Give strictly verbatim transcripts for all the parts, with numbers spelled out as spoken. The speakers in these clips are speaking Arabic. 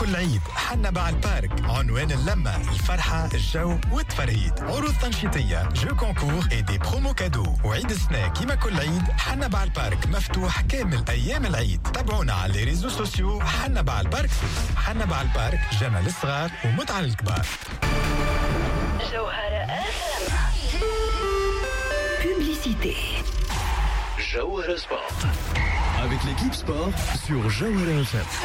كل عيد حنا باع البارك. عنوان اللمة، الفرحة، الجو والتفرهيد. عروض تنشيطية، جو كونكور اي دي برومو كادو. وعيد السنة كيما كل عيد حنا باع البارك مفتوح كامل أيام العيد. تابعونا على لي ريزو سوسيو حنا باع البارك. حنا باع البارك جنة للصغار ومتعة للكبار. جوهرة آسم. Publicité. Jawhara Sport. Avec l'équipe sport sur Jawhara F M.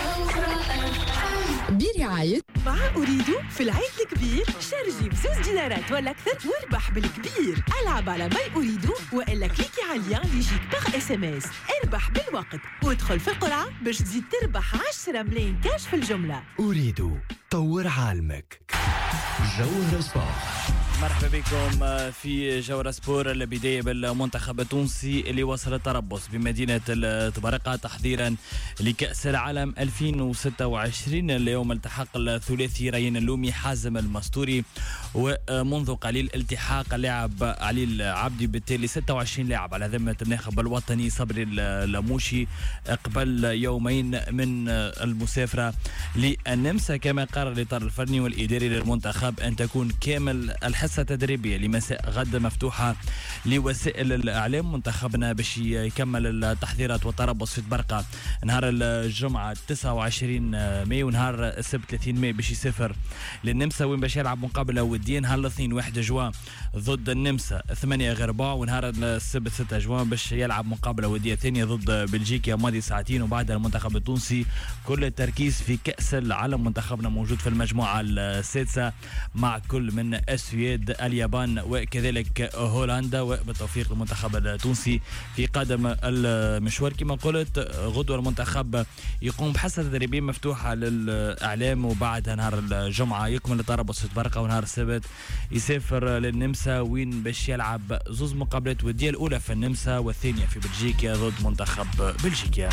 برعاية مع أريدو في العيد الكبير شارجي بزوز دينارات ولا أكثر واربح بالكبير. ألعب على ماي أريدو وإلا كليكي على اللين اللي يجيك باغ اس ام اس. اربح بالوقت وادخل في القرعة باش تزيد تربح عشرة ملايين كاش في الجملة. أريدو طور عالمك. جوهرة سبورت. مرحبا بكم في جوهرة سبور. البداية بالمنتخب التونسي اللي وصل التربص بمدينة الطبرقة تحضيرا لكأس العالم ألفين وستة وعشرين. اليوم التحق الثلاثي ريان اللومي حازم المستوري، ومنذ قليل التحاق اللاعب علي العبدي. بالتالي ستة وعشرين لاعب على ذمة الناخب الوطني صبري اللاموشي قبل يومين من المسافرة للنمسا. كما قرر الإطار الفني والإداري للمنتخب أن تكون كامل الحصة التدريبية لمساء غد مفتوحة لوسائل الإعلام. منتخبنا باش يكمل التحضيرات والتربص في طبرقة نهار الجمعة تسعة وعشرين مايو، ونهار السبت ثلاثين مايو باش يسافر للنمسا وين باش يلعب مقابلة ودية نهار الاثنين واحد جوان ضد النمسا ثمانية غير ربع، ونهار السبت ستة جوان باش يلعب مقابلة ودية ثانية ضد بلجيكا ماضي ساعتين. وبعد المنتخب التونسي كل التركيز في كأس العالم. منتخبنا موجود في المجموعة السادسة مع كل من السويد اليابان وكذلك هولندا، وبالتوفيق للمنتخب التونسي في قادم المشوار. كما قلت غدوة المنتخب يقوم بحصة تدريبية مفتوحة للإعلام، وبعدها نهار الجمعة يكمل التربص في طبرقة، ونهار السبت يسافر للنمسا وين باش يلعب زوز مقابلات ودية، الأولى في النمسا والثانية في بلجيكا ضد منتخب بلجيكا.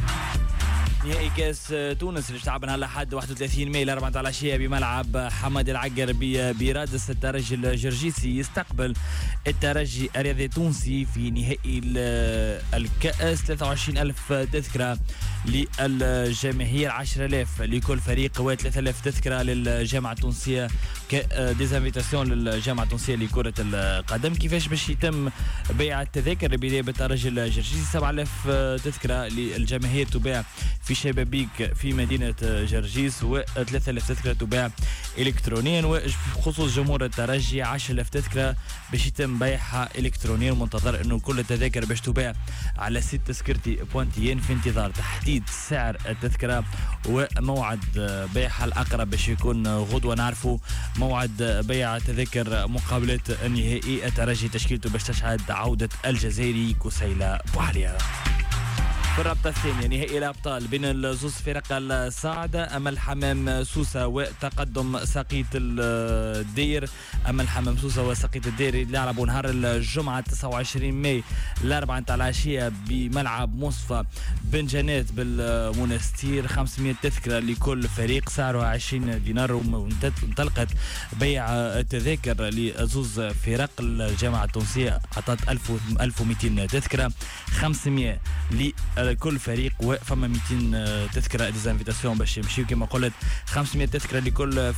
نهائي كاس تونس اللي تلعب نهار الأحد واحد وثلاثين مايو الأربعة العشية بملعب حمد العقر برادس. الترجي الجرجيسي يستقبل الترجي الرياضي التونسي في نهائي الكأس. ثلاثة وعشرين ألف تذكرة للجماهير، عشرة آلاف لكل فريق، وثلاثة آلاف تذكرة للجامعة التونسية كديزانفيتاسيون للجامعة التونسية لكرة القدم. كيفاش باش يتم بيع التذاكر؟ البداية بالترجي الجرجيسي سبعة آلاف تذكرة للجماهير تباع في شبابيك في مدينة جرجيس، وثلاثة آلاف تذكرة تباع إلكترونيا. وخصوص جمهور الترجي عشرة آلاف تذكرة باش يتم بيعها إلكترونيا. منتظر أنه كل التذاكر باش تباع على سيت تذكرتي بوانتيين في انتظار تحديد سعر التذكرة وموعد بيعها الأقرب باش يكون غدوة. نعرفوا موعد بيع تذاكر مقابلة النهائي الترجي تشكيلته باش تشهد عودة الجزائري كسيلة بوحليا. في الرابطة الثانية نهائي الأبطال بين الزوز فرق الصاعدة، أمل حمام سوسة وتقدم ساقية الدير. أمل حمام سوسة وساقية الدير يلعبوا نهار الجمعة تسعة وعشرين مايو الأربعة نتاع العشية بملعب مصفى بن جنات بالمنستير. خمسمائة تذكرة لكل فريق، سعرها عشرين دينار. وانطلقت بيع التذاكر لزوز فرق. الجامعة التونسية عطت ألف ومئتين تذكرة، خمسمائة لكل فريق، وفما مئتين تذكرة ديزانفيتاسيون باش يمشيو. كما قلت خمسمائة تذكرة لكل